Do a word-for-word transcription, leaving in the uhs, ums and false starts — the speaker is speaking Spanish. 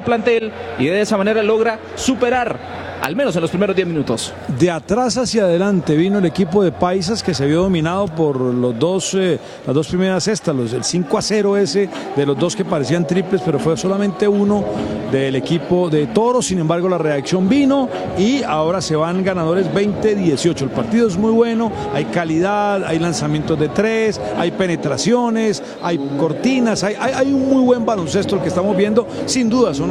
plantel y de esa manera logra superar al menos en los primeros diez minutos. De atrás hacia adelante vino el equipo de Paisas, que se vio dominado por los dos, eh, las dos primeras cestas, los, el cinco a cero ese de los dos que parecían triples, pero fue solamente uno del equipo de Toros. Sin embargo, la reacción vino y ahora se van ganadores veinte dieciocho. El partido es muy bueno, hay calidad, hay lanzamientos de tres, hay penetraciones, hay cortinas, hay, hay, hay un muy buen baloncesto el que estamos viendo, sin duda. Son